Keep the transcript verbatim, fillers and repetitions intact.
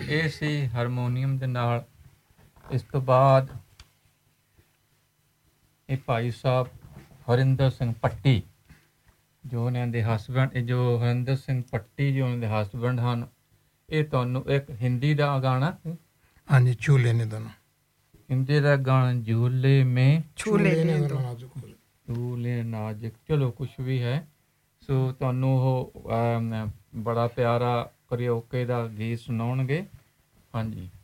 ਇਹ ਸੀ ਹਾਰਮੋਨੀਅਮ ਦੇ ਨਾਲ। ਇਸ ਤੋਂ ਬਾਅਦ ਇਹ ਭਾਈ ਸਾਹਿਬ ਹਰਿੰਦਰ ਸਿੰਘ ਪੱਟੀ, ਜੋ ਉਹਨਾਂ ਦੇ ਹਸਬੈਂਡ, ਜੋ ਹਰਿੰਦਰ ਸਿੰਘ ਪੱਟੀ ਜੋ ਉਹਨਾਂ ਦੇ ਹਸਬੈਂਡ ਹਨ, ਇਹ ਤੁਹਾਨੂੰ ਇੱਕ ਹਿੰਦੀ ਦਾ ਗਾਣਾ, ਹਾਂਜੀ, ਝੂਲੇ ਨੇ ਦੋਨੋਂ, ਹਿੰਦੀ ਦਾ ਗਾਣਾ ਝੂਲੇ ਮੇ ਝੂਲੇ ਨੇ ਝੂਲੇ ਨਾਜ਼ੁਕ, ਚਲੋ ਕੁਛ ਵੀ ਹੈ। ਸੋ ਤੁਹਾਨੂੰ ਉਹ ਬੜਾ ਪਿਆਰਾ ਕਰਿਓਕੇ ਦਾ ਗੀਤ ਸੁਣਾਉਣਗੇ। ਹਾਂਜੀ।